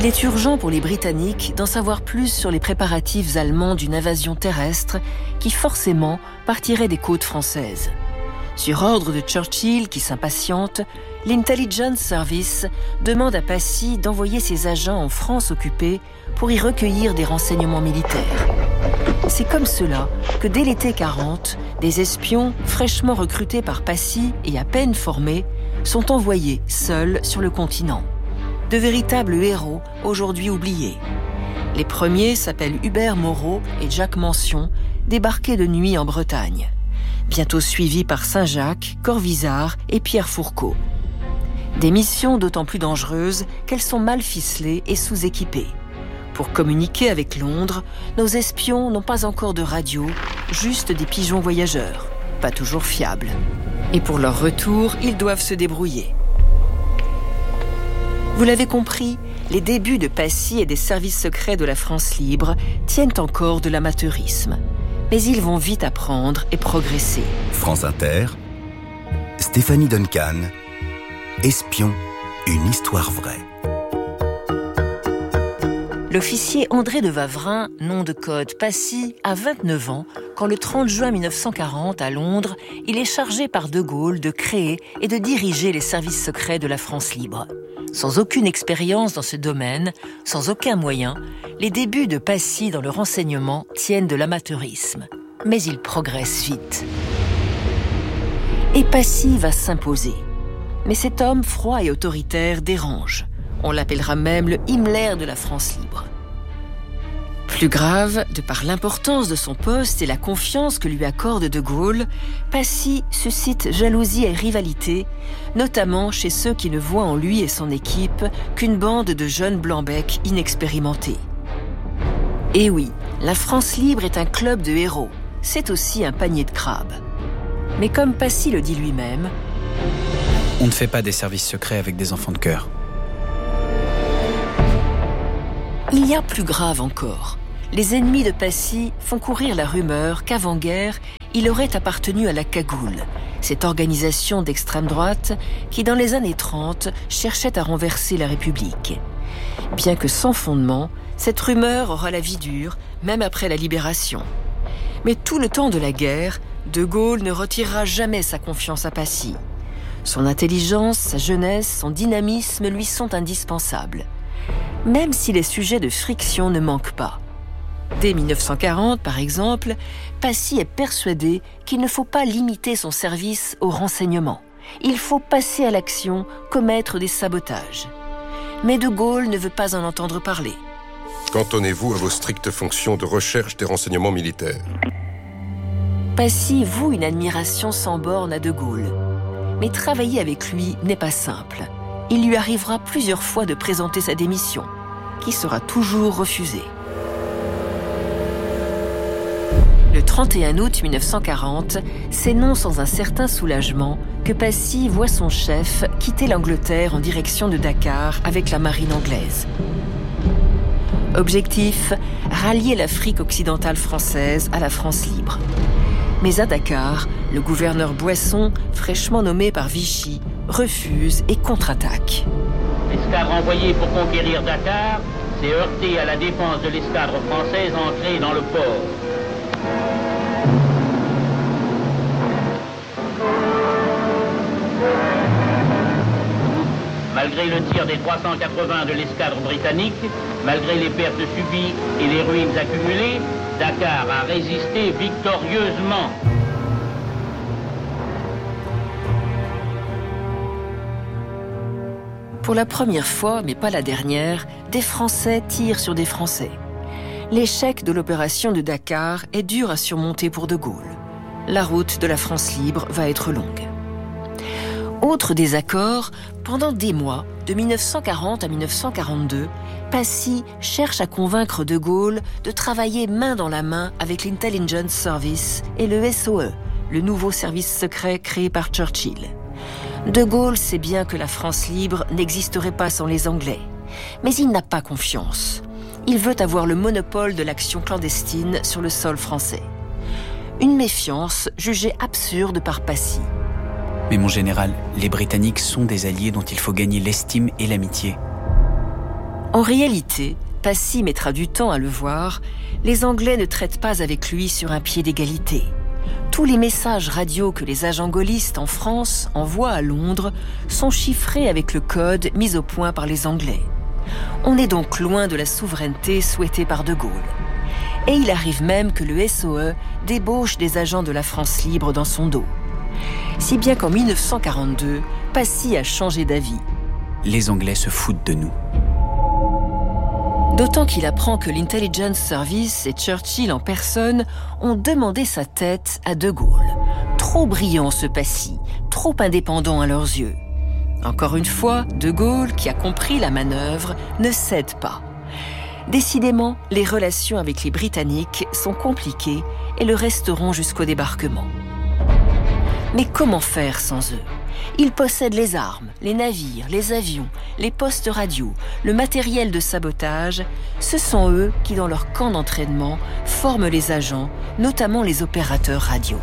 Il est urgent pour les Britanniques d'en savoir plus sur les préparatifs allemands d'une invasion terrestre qui forcément partirait des côtes françaises. Sur ordre de Churchill, qui s'impatiente, l'Intelligence Service demande à Passy d'envoyer ses agents en France occupée pour y recueillir des renseignements militaires. C'est comme cela que dès l'été 40, des espions fraîchement recrutés par Passy et à peine formés sont envoyés seuls sur le continent. De véritables héros aujourd'hui oubliés. Les premiers s'appellent Hubert Moreau et Jacques Mention, débarqués de nuit en Bretagne. Bientôt suivis par Saint-Jacques, Corvisart et Pierre Fourcault. Des missions d'autant plus dangereuses qu'elles sont mal ficelées et sous-équipées. Pour communiquer avec Londres, nos espions n'ont pas encore de radio, juste des pigeons voyageurs, pas toujours fiables. Et pour leur retour, ils doivent se débrouiller. Vous l'avez compris, les débuts de Passy et des services secrets de la France libre tiennent encore de l'amateurisme. Mais ils vont vite apprendre et progresser. France Inter, Stéphanie Duncan, Espion, une histoire vraie. L'officier André de Wavrin, nom de code Passy, a 29 ans quand le 30 juin 1940, à Londres, il est chargé par De Gaulle de créer et de diriger les services secrets de la France libre. Sans aucune expérience dans ce domaine, sans aucun moyen, les débuts de Passy dans le renseignement tiennent de l'amateurisme. Mais il progresse vite. Et Passy va s'imposer. Mais cet homme froid et autoritaire dérange. On l'appellera même le Himmler de la France libre. Plus grave, de par l'importance de son poste et la confiance que lui accorde De Gaulle, Passy suscite jalousie et rivalité, notamment chez ceux qui ne voient en lui et son équipe qu'une bande de jeunes blancs-becs inexpérimentés. Et oui, la France libre est un club de héros, c'est aussi un panier de crabes. Mais comme Passy le dit lui-même, on ne fait pas des services secrets avec des enfants de cœur. Il y a plus grave encore. Les ennemis de Passy font courir la rumeur qu'avant-guerre, il aurait appartenu à la Cagoule, cette organisation d'extrême droite qui, dans les années 30, cherchait à renverser la République. Bien que sans fondement, cette rumeur aura la vie dure, même après la libération. Mais tout le temps de la guerre, De Gaulle ne retirera jamais sa confiance à Passy. Son intelligence, sa jeunesse, son dynamisme lui sont indispensables. Même si les sujets de friction ne manquent pas. Dès 1940, par exemple, Passy est persuadé qu'il ne faut pas limiter son service au renseignement. Il faut passer à l'action, commettre des sabotages. Mais De Gaulle ne veut pas en entendre parler. Cantonnez-vous à vos strictes fonctions de recherche des renseignements militaires. Passy voue une admiration sans borne à De Gaulle. Mais travailler avec lui n'est pas simple. Il lui arrivera plusieurs fois de présenter sa démission, qui sera toujours refusée. Le 31 août 1940, c'est non sans un certain soulagement que Passy voit son chef quitter l'Angleterre en direction de Dakar avec la marine anglaise. Objectif, rallier l'Afrique occidentale française à la France libre. Mais à Dakar, le gouverneur Boisson, fraîchement nommé par Vichy, refuse et contre-attaque. L'escadre envoyée pour conquérir Dakar s'est heurtée à la défense de l'escadre française ancrée dans le port. Malgré le tir des 380 de l'escadre britannique, malgré les pertes subies et les ruines accumulées, Dakar a résisté victorieusement. Pour la première fois, mais pas la dernière, des Français tirent sur des Français. L'échec de l'opération de Dakar est dur à surmonter pour De Gaulle. La route de la France libre va être longue. Autre désaccord, pendant des mois, de 1940 à 1942, Passy cherche à convaincre De Gaulle de travailler main dans la main avec l'Intelligence Service et le SOE, le nouveau service secret créé par Churchill. De Gaulle sait bien que la France libre n'existerait pas sans les Anglais. Mais il n'a pas confiance. Il veut avoir le monopole de l'action clandestine sur le sol français. Une méfiance jugée absurde par Passy. Mais mon général, les Britanniques sont des alliés dont il faut gagner l'estime et l'amitié. En réalité, Passy mettra du temps à le voir, les Anglais ne traitent pas avec lui sur un pied d'égalité. Tous les messages radio que les agents gaullistes en France envoient à Londres sont chiffrés avec le code mis au point par les Anglais. On est donc loin de la souveraineté souhaitée par De Gaulle. Et il arrive même que le SOE débauche des agents de la France libre dans son dos. Si bien qu'en 1942, Passy a changé d'avis. Les Anglais se foutent de nous. D'autant qu'il apprend que l'Intelligence Service et Churchill en personne ont demandé sa tête à De Gaulle. Trop brillant ce Passy, trop indépendant à leurs yeux. Encore une fois, De Gaulle, qui a compris la manœuvre, ne cède pas. Décidément, les relations avec les Britanniques sont compliquées et le resteront jusqu'au débarquement. Mais comment faire sans eux ? Ils possèdent les armes, les navires, les avions, les postes radio, le matériel de sabotage. Ce sont eux qui, dans leur camp d'entraînement, forment les agents, notamment les opérateurs radio.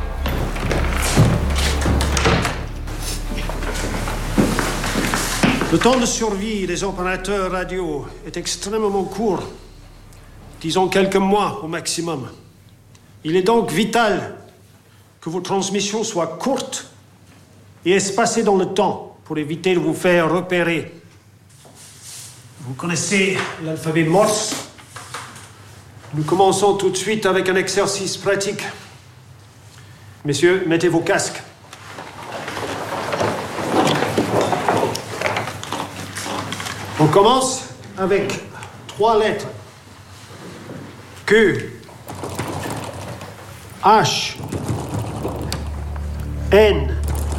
Le temps de survie des opérateurs radio est extrêmement court, disons quelques mois au maximum. Il est donc vital que vos transmissions soient courtes et espacées dans le temps pour éviter de vous faire repérer. Vous connaissez l'alphabet Morse. Nous commençons tout de suite avec un exercice pratique. Messieurs, mettez vos casques. On commence avec 3 lettres. Q, H, N.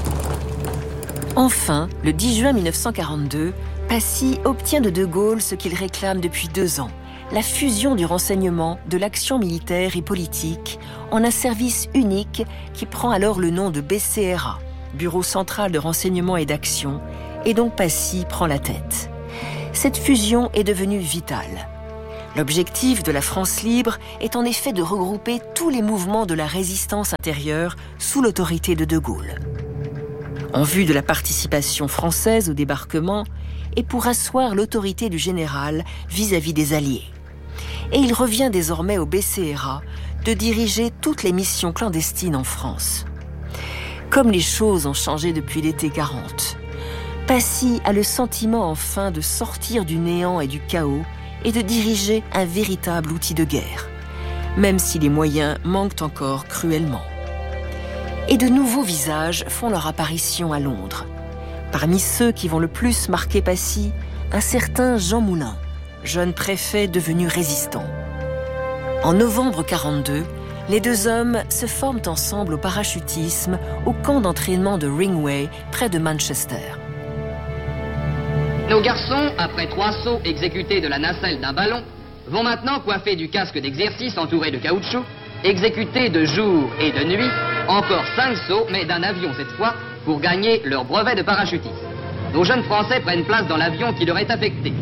Enfin, le 10 juin 1942, Passy obtient de Gaulle ce qu'il réclame depuis 2 ans, la fusion du renseignement, de l'action militaire et politique, en un service unique qui prend alors le nom de BCRA, Bureau central de renseignement et d'action, et dont Passy prend la tête. Cette fusion est devenue vitale. L'objectif de la France libre est en effet de regrouper tous les mouvements de la résistance intérieure sous l'autorité de Gaulle. En vue de la participation française au débarquement et pour asseoir l'autorité du général vis-à-vis des Alliés. Et il revient désormais au BCRA de diriger toutes les missions clandestines en France. Comme les choses ont changé depuis l'été 40, Passy a le sentiment enfin de sortir du néant et du chaos et de diriger un véritable outil de guerre, même si les moyens manquent encore cruellement. Et de nouveaux visages font leur apparition à Londres. Parmi ceux qui vont le plus marquer Passy, un certain Jean Moulin, jeune préfet devenu résistant. En novembre 42, les 2 hommes se forment ensemble au parachutisme au camp d'entraînement de Ringway, près de Manchester. Nos garçons, après 3 sauts exécutés de la nacelle d'un ballon, vont maintenant, coiffés du casque d'exercice entouré de caoutchouc, exécuter de jour et de nuit encore 5 sauts, mais d'un avion cette fois, pour gagner leur brevet de parachutiste. Nos jeunes Français prennent place dans l'avion qui leur est affecté.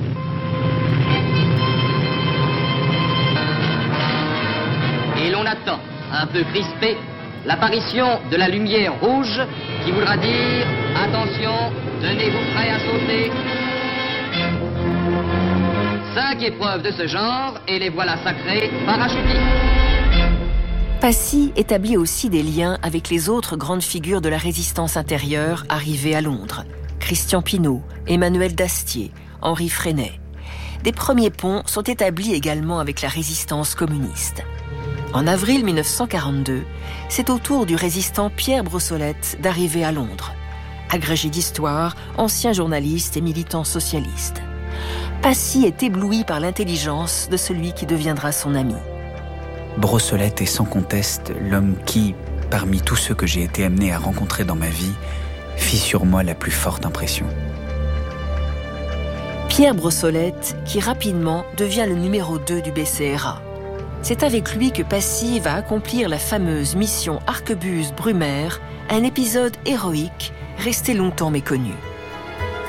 Et l'on attend, un peu crispé, l'apparition de la lumière rouge qui voudra dire « Attention, tenez-vous prêts à sauter ». 5 épreuves de ce genre et les voilà sacrés parachutistes. Passy établit aussi des liens avec les autres grandes figures de la résistance intérieure arrivées à Londres. Christian Pineau, Emmanuel Dastier, Henri Freinet. Des premiers ponts sont établis également avec la résistance communiste. En avril 1942, c'est au tour du résistant Pierre Brossolette d'arriver à Londres. Agrégé d'histoire, ancien journaliste et militant socialiste. Passy est ébloui par l'intelligence de celui qui deviendra son ami. Brossolette est sans conteste l'homme qui, parmi tous ceux que j'ai été amené à rencontrer dans ma vie, fit sur moi la plus forte impression. Pierre Brossolette, qui rapidement devient le numéro 2 du BCRA. C'est avec lui que Passy va accomplir la fameuse mission Arquebuse-Brumaire, un épisode héroïque resté longtemps méconnu.